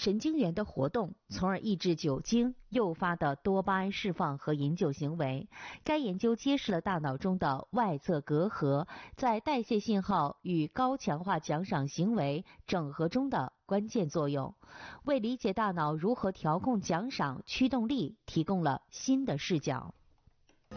神经元的活动，从而抑制酒精诱发的多巴胺释放和饮酒行为。该研究揭示了大脑中的外侧隔阂在代谢信号与高强化奖赏行为整合中的关键作用，为理解大脑如何调控奖赏驱动力提供了新的视角。